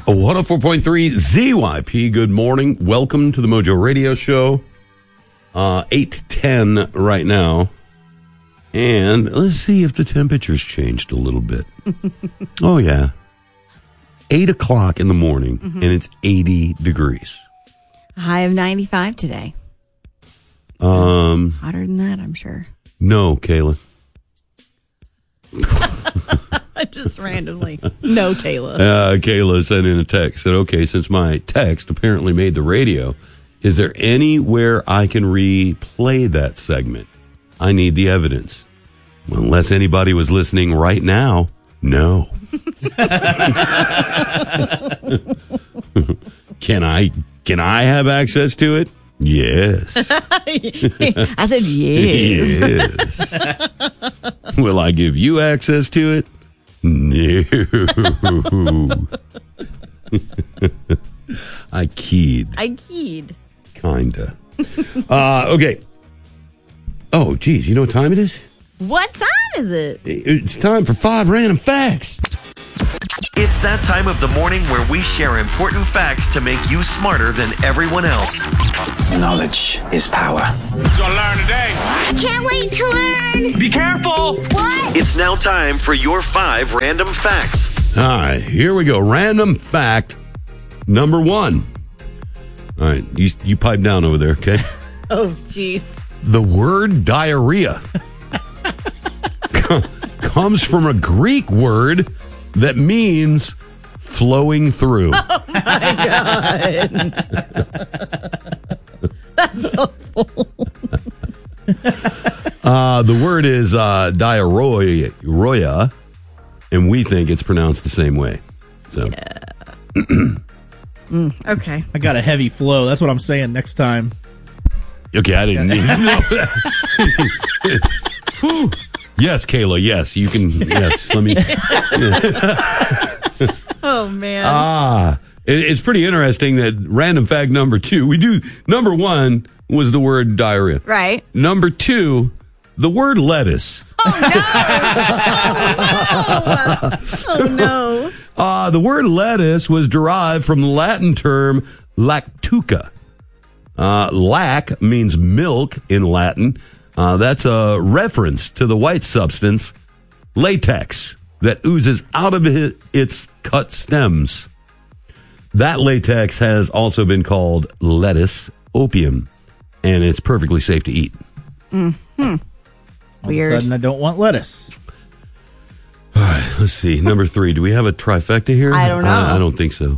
104.3 ZYP. Good morning. Welcome to the Mojo Radio Show. 8:10 right now. And let's see if the temperature's changed a little bit. Oh, yeah. 8 o'clock in the morning, and it's 80 degrees. A high of 95 today. Hotter than that, I'm sure. No, Kayla. Just randomly. No, Kayla. Kayla sent in a text. Said, okay, since my text apparently made the radio, is there anywhere I can replay that segment? I need the evidence. Well, unless anybody was listening right now, no. Can I have access to it? Yes. I said yes. Yes. Will I give you access to it? No. I keyed. Kinda. Okay. Oh, geez. You know what time it is? What time is it? It's time for 5 random facts. It's that time of the morning where we share important facts to make you smarter than everyone else. Knowledge is power. You're gonna learn today. Can't wait to learn. Be careful. What? It's now time for your 5 random facts. All right, here we go. Random fact number 1. All right, you pipe down over there, okay? Oh, jeez. The word diarrhea comes from a Greek word that means flowing through. Oh, my God. That's awful. The word is diarrhea, and we think it's pronounced the same way. So, Okay. I got a heavy flow. That's what I'm saying next time. okay, I didn't need to know that. Yes, Kayla, yes, you can, yes, let me. Oh, man. It's pretty interesting that random fact number 2, number 1 was the word diarrhea. Right. Number 2, the word lettuce. Oh, no. The word lettuce was derived from the Latin term lactuca. Lac means milk in Latin. That's a reference to the white substance, latex, that oozes out of its cut stems. That latex has also been called lettuce opium, and it's perfectly safe to eat. Mm-hmm. All of a sudden, I don't want lettuce. All right, let's see. Number 3. Do we have a trifecta here? I don't know. I don't think so.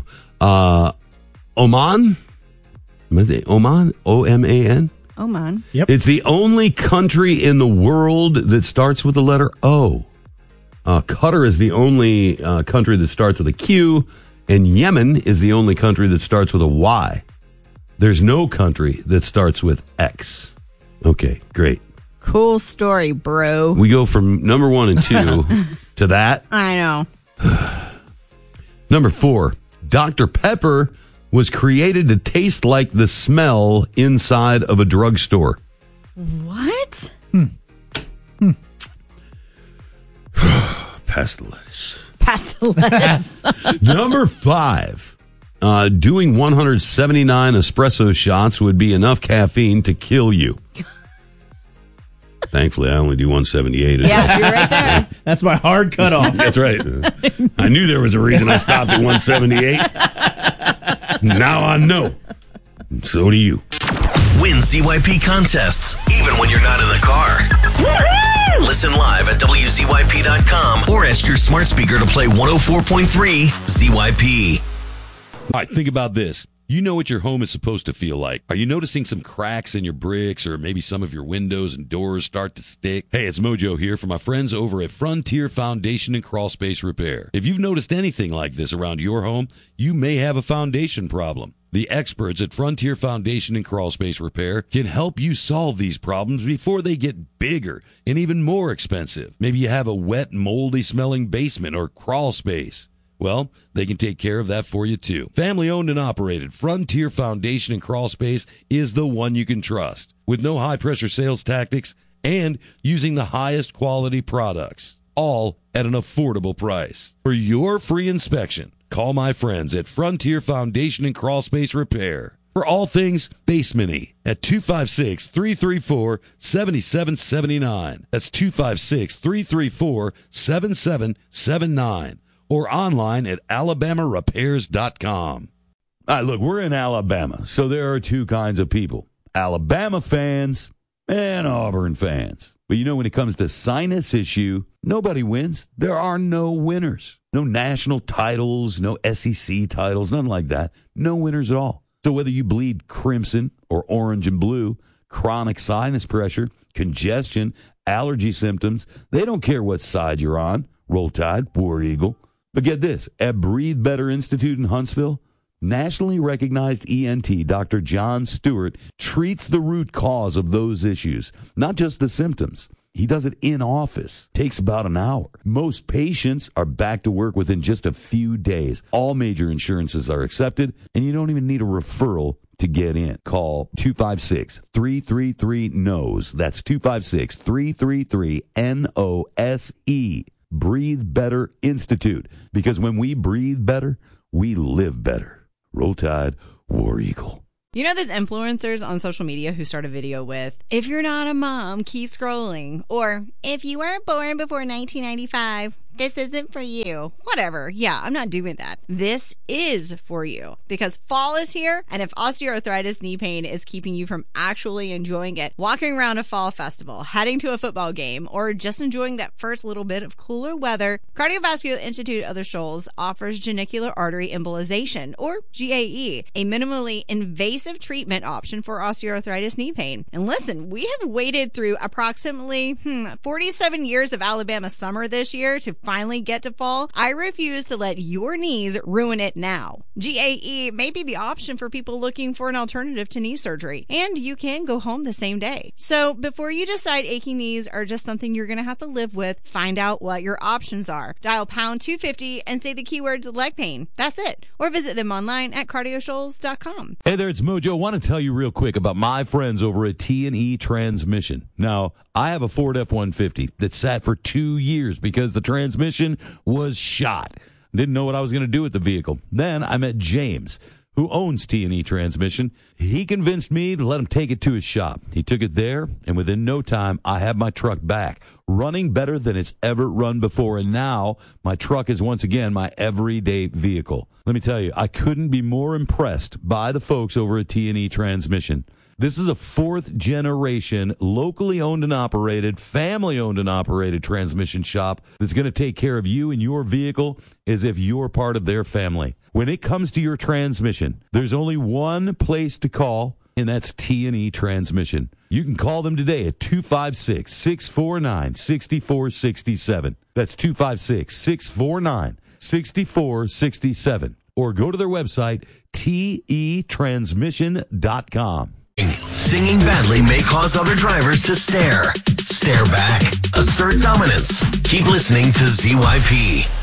Oman? Oman? O-M-A-N? Oman. Yep. It's the only country in the world that starts with the letter O. Qatar is the only country that starts with a Q, and Yemen is the only country that starts with a Y. There's no country that starts with X. Okay, great. Cool story, bro. We go from number 1 and 2 to that. I know. Number 4, Dr. Pepper was created to taste like the smell inside of a drugstore. What? Pass the lettuce. Pass the lettuce. Number 5, doing 179 espresso shots would be enough caffeine to kill you. Thankfully, I only do 178. Yeah, you're right there. That's my hard cutoff. That's right. I knew there was a reason I stopped at 178. Now I know. So do you. Win ZYP contests, even when you're not in the car. Woo-hoo! Listen live at WZYP.com or ask your smart speaker to play 104.3 ZYP. All right, think about this. You know what your home is supposed to feel like. Are you noticing some cracks in your bricks, or maybe some of your windows and doors start to stick? Hey, it's Mojo here from my friends over at Frontier Foundation and Crawl Space Repair. If you've noticed anything like this around your home, you may have a foundation problem. The experts at Frontier Foundation and Crawl Space Repair can help you solve these problems before they get bigger and even more expensive. Maybe you have a wet, moldy smelling basement or crawl space. Well, they can take care of that for you too. Family owned and operated, Frontier Foundation and Crawl Space is the one you can trust. With no high pressure sales tactics and using the highest quality products, all at an affordable price. For your free inspection, Call my friends at Frontier Foundation and Crawlspace Repair for all things basement-y at 256-334-7779. That's 256-334-7779. Or online at alabamarepairs.com. All right, look, we're in Alabama, so there are two kinds of people. Alabama fans and Auburn fans. But you know, when it comes to sinus issue, nobody wins. There are no winners. No national titles, no SEC titles, nothing like that. No winners at all. So whether you bleed crimson or orange and blue, chronic sinus pressure, congestion, allergy symptoms, they don't care what side you're on. Roll Tide, War Eagle. But get this, at Breathe Better Institute in Huntsville, nationally recognized ENT Dr. John Stewart treats the root cause of those issues, not just the symptoms. He does it in office. Takes about an hour. Most patients are back to work within just a few days. All major insurances are accepted, and you don't even need a referral to get in. Call 256-333-NOSE. That's 256-333-NOSE. Breathe Better Institute. Because when we breathe better, we live better. Roll Tide, War Eagle. You know those influencers on social media who start a video with, if you're not a mom, keep scrolling. Or, if you weren't born before 1995, this isn't for you. Whatever. Yeah, I'm not doing that. This is for you. Because fall is here, and if osteoarthritis knee pain is keeping you from actually enjoying it, walking around a fall festival, heading to a football game, or just enjoying that first little bit of cooler weather, Cardiovascular Institute of the Shoals offers genicular artery embolization, or GAE, a minimally invasive treatment option for osteoarthritis knee pain. And listen, we have waited through approximately 47 years of Alabama summer this year to finally get to fall. I refuse to let your knees ruin it now. GAE may be the option for people looking for an alternative to knee surgery, and you can go home the same day. So before you decide aching knees are just something you're going to have to live with, find out what your options are. Dial pound 250 and say the keywords leg pain. That's it. Or visit them online at cardioshoals.com. Hey there, it's Mojo. I want to tell you real quick about my friends over at T&E Transmission. Now, I have a Ford F-150 that sat for 2 years because the transmission was shot. Didn't know what I was going to do with the vehicle. Then I met James, who owns T&E Transmission. He convinced me to let him take it to his shop. He took it there, and within no time, I have my truck back, running better than it's ever run before. And now my truck is once again my everyday vehicle. Let me tell you, I couldn't be more impressed by the folks over at T&E Transmission. This is a fourth-generation, locally owned and operated, family-owned and operated transmission shop that's going to take care of you and your vehicle as if you're part of their family. When it comes to your transmission, there's only one place to call, and that's T&E Transmission. You can call them today at 256-649-6467. That's 256-649-6467. Or go to their website, tetransmission.com. Singing badly may cause other drivers to stare. Stare back. Assert dominance. Keep listening to ZYP.